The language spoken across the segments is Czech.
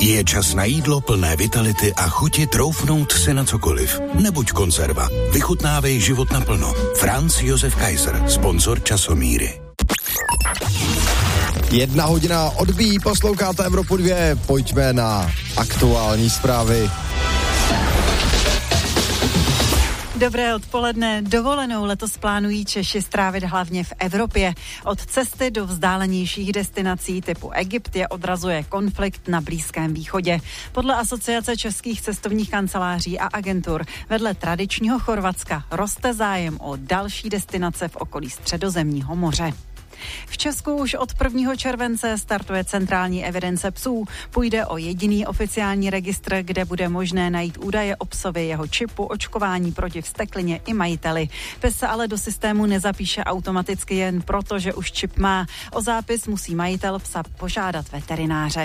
Je čas na jídlo plné vitality a chuti troufnout si na cokoliv. Nebuď konzerva. Vychutnávej život naplno. Franz Josef Kaiser, sponzor Časomíry. 1 hodina odbíjí, posloucháte Evropu 2, pojďme na aktuální zprávy. Dobré odpoledne. Dovolenou letos plánují Češi strávit hlavně v Evropě. Od cesty do vzdálenějších destinací typu Egypt je odrazuje konflikt na Blízkém východě. Podle Asociace českých cestovních kanceláří a agentur vedle tradičního Chorvatska roste zájem o další destinace v okolí Středozemního moře. V Česku už od 1. července startuje centrální evidence psů. Půjde o jediný oficiální registr, kde bude možné najít údaje o psovi, jeho čipu, očkování proti vzteklině i majiteli. Pes se ale do systému nezapíše automaticky jen proto, že už čip má. O zápis musí majitel psa požádat veterináře.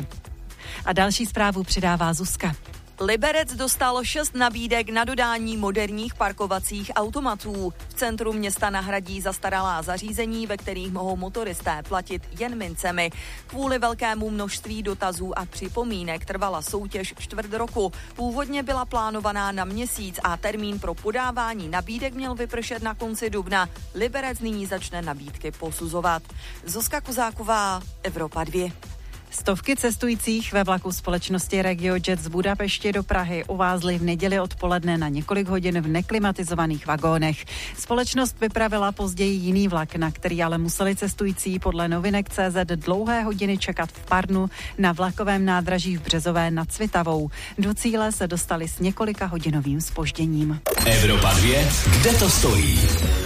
A další zprávu přidává Zuzka. Liberec dostal 6 nabídek na dodání moderních parkovacích automatů. V centru města nahradí zastaralá zařízení, ve kterých mohou motoristé platit jen mincemi. Kvůli velkému množství dotazů a připomínek trvala soutěž 1/4 roku. Původně byla plánovaná na měsíc a termín pro podávání nabídek měl vypršet na konci dubna. Liberec nyní začne nabídky posuzovat. Zuzka Kozáková, Evropa 2. Stovky cestujících ve vlaku společnosti RegioJet z Budapešti do Prahy uvázly v neděli odpoledne na několik hodin v neklimatizovaných vagónech. Společnost vypravila později jiný vlak, na který ale museli cestující podle novinek.cz dlouhé hodiny čekat v Parnu na vlakovém nádraží v Březové nad Svitavou. Do cíle se dostali s několika hodinovým zpožděním. Evropa 2, kde to stojí?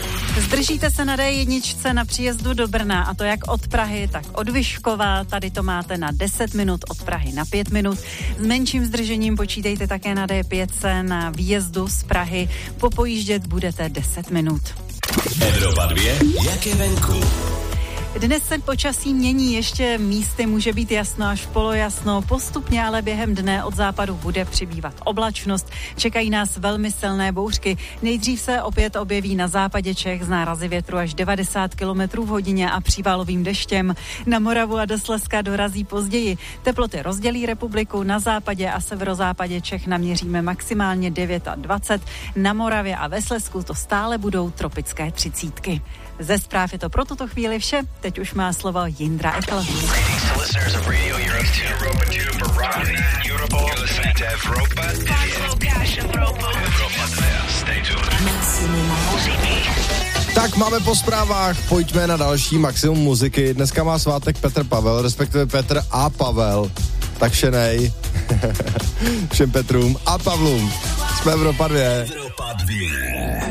Zdržíte se na D1 na příjezdu do Brna, a to jak od Prahy, tak od Vyškova. Tady to máte na 10 minut, od Prahy na 5 minut. S menším zdržením počítejte také na D5 na výjezdu z Prahy. Popojíždět budete 10 minut. Evropa 2, jak je venku? Dnes se počasí mění, ještě místy může být jasno až polojasno, postupně ale během dne od západu bude přibývat oblačnost. Čekají nás velmi silné bouřky. Nejdřív se opět objeví na západě Čech z nárazy větru až 90 km v hodině a přívalovým deštěm. Na Moravu a do Slezska dorazí později. Teploty rozdělí republiku, na západě a severozápadě Čech naměříme maximálně 29. Na Moravě a ve Slezsku to stále budou tropické 30. Ze zpráv je to pro tuto chvíli vše. Teď už má slovo Jindra Ekl. Tak máme po zprávách, pojďme na další maximum muziky. Dneska má svátek Petr Pavel, respektive Petr a Pavel. Tak všenej. Všem Petrům a Pavlům. Jsme Evropa 2.